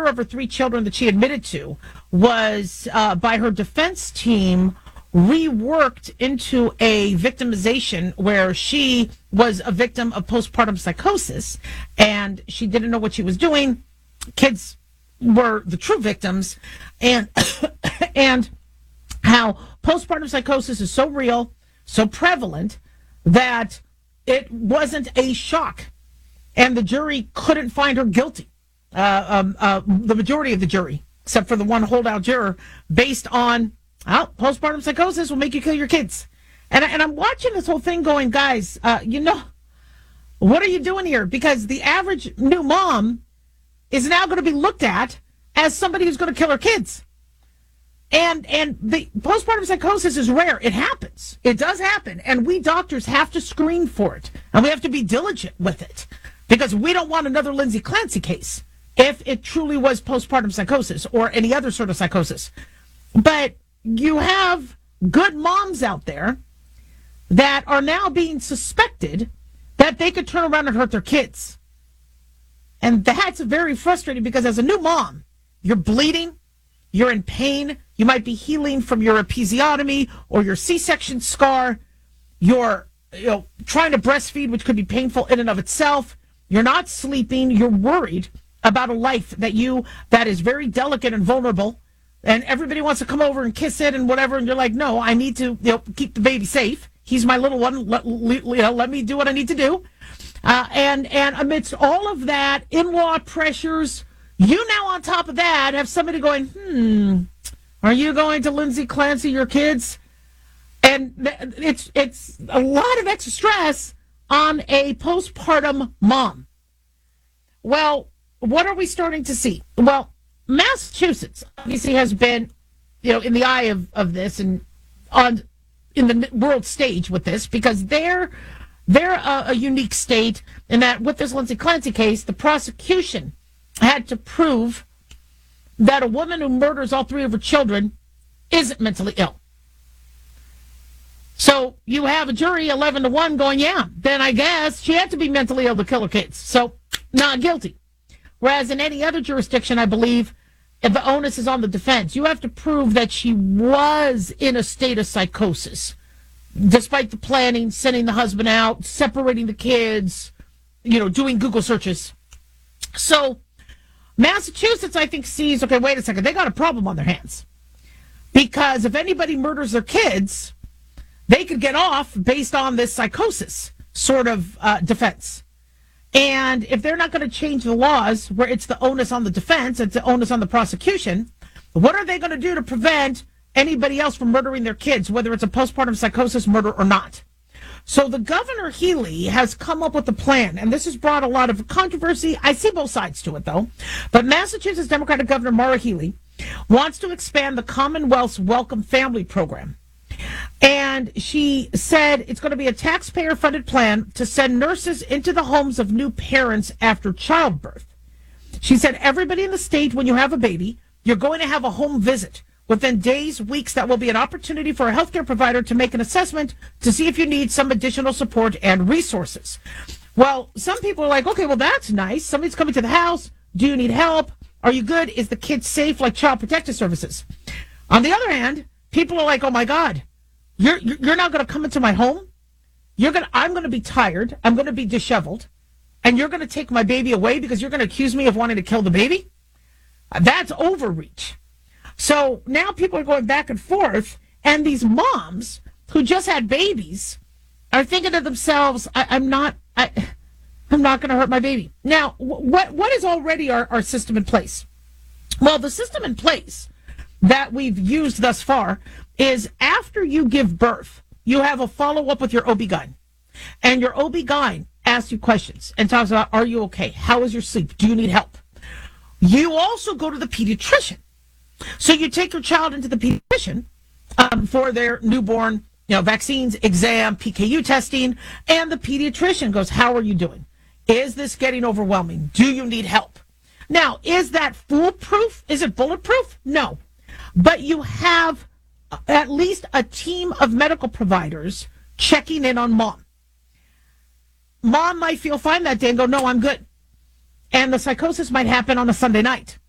murder of her 3 children that she admitted to was, by her defense team, reworked into a victimization where she was a victim of postpartum psychosis and she didn't know what she was doing. Kids were the true victims, and and how postpartum psychosis is so real, so prevalent, that it wasn't a shock, and the jury couldn't find her guilty. The majority of the jury, except for the one holdout juror, based on postpartum psychosis will make you kill your kids. And I'm watching this whole thing going, guys, what are you doing here? Because the average new mom is now going to be looked at as somebody who's going to kill her kids. And the postpartum psychosis is rare. It happens. It does happen. And we doctors have to screen for it. And we have to be diligent with it. Because we don't want another Lindsay Clancy case if it truly was postpartum psychosis or any other sort of psychosis. But you have good moms out there that are now being suspected that they could turn around and hurt their kids. And that's very frustrating because as a new mom, you're bleeding, you're in pain, you might be healing from your episiotomy or your C-section scar, you're trying to breastfeed, which could be painful in and of itself, you're not sleeping, you're worried about a life that is very delicate and vulnerable, and everybody wants to come over and kiss it and whatever, and you're like, no, I need to keep the baby safe. He's my little one. Let me do what I need to do. And amidst all of that, in-law pressures, you now on top of that have somebody going, are you going to Lindsay Clancy your kids? And it's a lot of extra stress on a postpartum mom. Well, what are we starting to see? Well, Massachusetts obviously has been, in the eye of this and in the world stage with this, because they're a unique state in that with this Lindsay Clancy case, the prosecution had to prove that a woman who murders all 3 of her children isn't mentally ill. So you have a jury 11-1 going, yeah, then I guess she had to be mentally ill to kill her kids. So not guilty. Whereas in any other jurisdiction, I believe, if the onus is on the defense, you have to prove that she was in a state of psychosis, despite the planning, sending the husband out, separating the kids, doing Google searches. So Massachusetts, I think, sees, okay, wait a second, they got a problem on their hands. Because if anybody murders their kids, they could get off based on this psychosis sort of defense. And if they're not going to change the laws where it's the onus on the defense, it's the onus on the prosecution, what are they going to do to prevent anybody else from murdering their kids, whether it's a postpartum psychosis murder or not? So the Governor Healy has come up with a plan, and this has brought a lot of controversy. I see both sides to it, though. But Massachusetts Democratic Governor Maura Healey wants to expand the Commonwealth's Welcome Family Program. And she said it's going to be a taxpayer-funded plan to send nurses into the homes of new parents after childbirth. She said everybody in the state, when you have a baby, you're going to have a home visit. Within days, weeks, that will be an opportunity for a healthcare provider to make an assessment to see if you need some additional support and resources. Well, some people are like, okay, well, that's nice. Somebody's coming to the house. Do you need help? Are you good? Is the kid safe, like Child Protective Services? On the other hand, people are like, oh, my God, you're not going to come into my home? I'm going to be tired. I'm going to be disheveled. And you're going to take my baby away because you're going to accuse me of wanting to kill the baby? That's overreach. So now people are going back and forth, and these moms who just had babies are thinking to themselves, I'm not going to hurt my baby. Now, what is already our system in place? Well, the system in place that we've used thus far is after you give birth, you have a follow-up with your OB-GYN. And your OB-GYN asks you questions and talks about, are you okay? How is your sleep? Do you need help? You also go to the pediatrician. So you take your child into the pediatrician for their newborn, vaccines, exam, PKU testing, and the pediatrician goes, how are you doing? Is this getting overwhelming? Do you need help? Now, is that foolproof? Is it bulletproof? No. But you have at least a team of medical providers checking in on mom. Mom might feel fine that day and go, no, I'm good. And the psychosis might happen on a Sunday night.